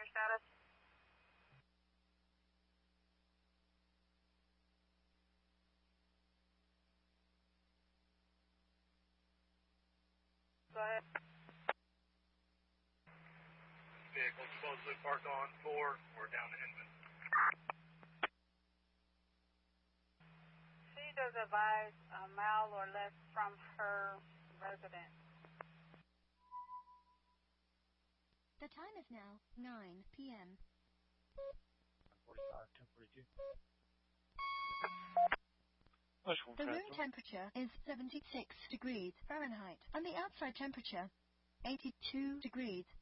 status? Go ahead. Vehicle supposedly parked on 4. We're down to Inman. She does advise a mile or less from her residence. The time is now 9 p.m. 45, 1042. The room temperature is 76 degrees Fahrenheit and the outside temperature 82 degrees